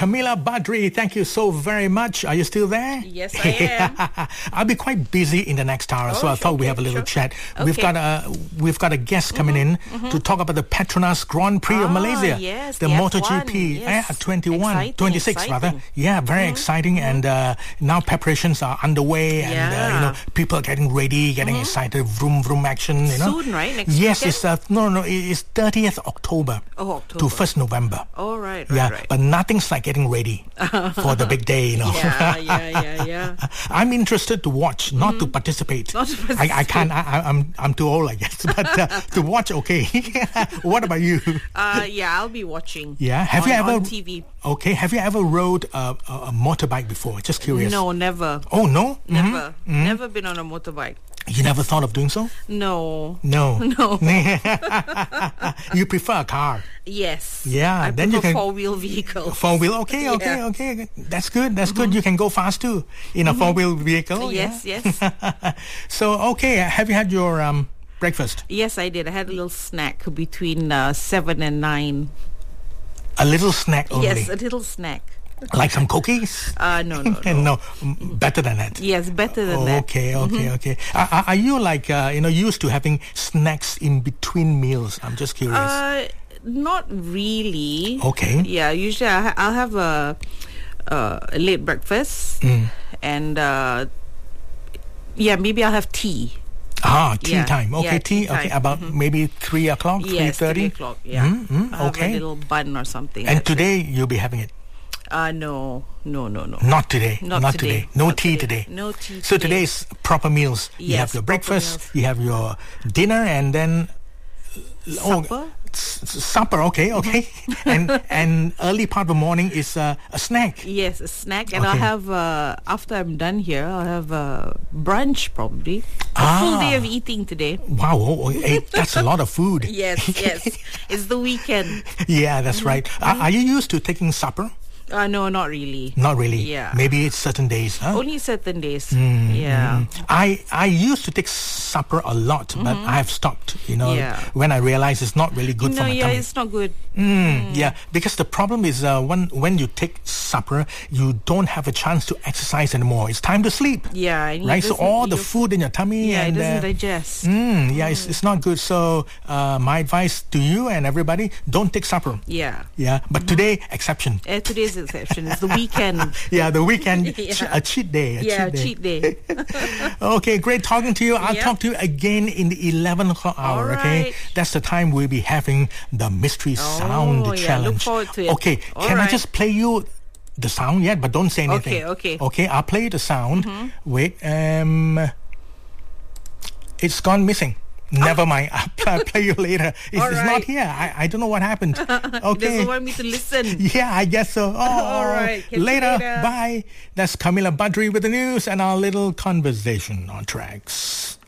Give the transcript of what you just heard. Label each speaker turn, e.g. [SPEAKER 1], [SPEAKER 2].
[SPEAKER 1] Camila Badri, thank you so very much. Are you still there?
[SPEAKER 2] Yes, I am.
[SPEAKER 1] I'll be quite busy in the next hour, so I thought we have a little chat.
[SPEAKER 2] Okay.
[SPEAKER 1] We've got a guest coming in to talk about the Petronas Grand Prix of Malaysia.
[SPEAKER 2] Yes,
[SPEAKER 1] the MotoGP.
[SPEAKER 2] Yes.
[SPEAKER 1] 26 rather. Yeah, very exciting. And now preparations are underway, and people are getting ready, getting excited. Vroom vroom action.
[SPEAKER 2] Soon, right? Next
[SPEAKER 1] yes,
[SPEAKER 2] weekend?
[SPEAKER 1] It's 30th October.
[SPEAKER 2] Oh, October.
[SPEAKER 1] To 1st November.
[SPEAKER 2] Oh, right.
[SPEAKER 1] But nothing's like getting ready for the big day,
[SPEAKER 2] Yeah.
[SPEAKER 1] I'm interested to watch, not to participate.
[SPEAKER 2] Not to participate.
[SPEAKER 1] I can't. I'm too old, I guess. But to watch, okay. What about you?
[SPEAKER 2] I'll be watching.
[SPEAKER 1] Yeah. Have you ever
[SPEAKER 2] on TV?
[SPEAKER 1] Okay. Have you ever rode a motorbike before? Just curious.
[SPEAKER 2] No, never.
[SPEAKER 1] Oh no.
[SPEAKER 2] Never. Never been on a motorbike.
[SPEAKER 1] You never thought of doing so?
[SPEAKER 2] No.
[SPEAKER 1] You prefer a car?
[SPEAKER 2] Yes.
[SPEAKER 1] Yeah.
[SPEAKER 2] I
[SPEAKER 1] then
[SPEAKER 2] prefer
[SPEAKER 1] you can
[SPEAKER 2] four-wheel vehicles.
[SPEAKER 1] Four-wheel. Okay. That's good. That's good. You can go fast too in a four-wheel vehicle.
[SPEAKER 2] Yes.
[SPEAKER 1] So okay. Have you had your breakfast?
[SPEAKER 2] Yes, I did. I had a little snack between 7 and 9.
[SPEAKER 1] A little snack only?
[SPEAKER 2] Yes, a little snack.
[SPEAKER 1] Like some cookies?
[SPEAKER 2] No.
[SPEAKER 1] No, better than that.
[SPEAKER 2] Yes, better than that.
[SPEAKER 1] Okay. Are you like used to having snacks in between meals? I'm just curious.
[SPEAKER 2] Not really.
[SPEAKER 1] Okay.
[SPEAKER 2] Yeah, usually I'll have a late breakfast and maybe I'll have tea.
[SPEAKER 1] Tea time. Okay,
[SPEAKER 2] yeah,
[SPEAKER 1] tea.
[SPEAKER 2] time.
[SPEAKER 1] Okay, about maybe 3 o'clock, 3:30?
[SPEAKER 2] Yes, 3 o'clock, yeah. I'll have a little bun or something.
[SPEAKER 1] And today you'll be having it?
[SPEAKER 2] No.
[SPEAKER 1] Not today. Not today. No tea today.
[SPEAKER 2] No tea
[SPEAKER 1] So today is proper meals. You
[SPEAKER 2] Yes,
[SPEAKER 1] have your
[SPEAKER 2] proper
[SPEAKER 1] breakfast,
[SPEAKER 2] meals.
[SPEAKER 1] you have your dinner, and then...
[SPEAKER 2] Supper?
[SPEAKER 1] Supper, okay. and early part of the morning is a snack.
[SPEAKER 2] Yes, a snack. And
[SPEAKER 1] Okay.
[SPEAKER 2] I'll have, after I'm done here, I'll have brunch probably. A full day of eating today.
[SPEAKER 1] Wow, that's a lot of food.
[SPEAKER 2] Yes. It's the weekend.
[SPEAKER 1] Yeah, that's right. Are you used to taking supper?
[SPEAKER 2] No, not really.
[SPEAKER 1] Not really.
[SPEAKER 2] Yeah.
[SPEAKER 1] Maybe it's certain days, huh?
[SPEAKER 2] Only certain days. Yeah.
[SPEAKER 1] I used to take supper a lot, but I have stopped, when I realized it's not really good for my tummy.
[SPEAKER 2] It's not good.
[SPEAKER 1] Yeah, because the problem is when you take supper, you don't have a chance to exercise anymore. It's time to sleep.
[SPEAKER 2] Yeah. And
[SPEAKER 1] Right? So all the food in your tummy
[SPEAKER 2] it
[SPEAKER 1] and...
[SPEAKER 2] doesn't digest.
[SPEAKER 1] It's not good. So my advice to you and everybody, don't take supper.
[SPEAKER 2] Yeah.
[SPEAKER 1] Yeah, but today, exception.
[SPEAKER 2] Today's exception. It's the weekend.
[SPEAKER 1] Yeah, the weekend,
[SPEAKER 2] Yeah.
[SPEAKER 1] a cheat day.
[SPEAKER 2] Cheat day.
[SPEAKER 1] Okay, great talking to you. I'll
[SPEAKER 2] Yep.
[SPEAKER 1] talk to you again in the 11 o'clock hour,
[SPEAKER 2] All
[SPEAKER 1] okay?
[SPEAKER 2] right.
[SPEAKER 1] That's the time we'll be having the Mystery Sound Challenge.
[SPEAKER 2] Look forward to it.
[SPEAKER 1] Okay,
[SPEAKER 2] All
[SPEAKER 1] can I
[SPEAKER 2] right.
[SPEAKER 1] just play you the sound yet? But don't say anything.
[SPEAKER 2] Okay.
[SPEAKER 1] Okay, I'll play the sound. Wait, it's gone missing. Never mind. I'll play you later. It's
[SPEAKER 2] All
[SPEAKER 1] not
[SPEAKER 2] right.
[SPEAKER 1] here. I don't know what happened.
[SPEAKER 2] He
[SPEAKER 1] Okay.
[SPEAKER 2] doesn't want me to listen.
[SPEAKER 1] Yeah, I guess so.
[SPEAKER 2] All right. Catch you
[SPEAKER 1] Later.
[SPEAKER 2] later.
[SPEAKER 1] Bye. That's Camila Badri with the news and our little conversation on Tracks.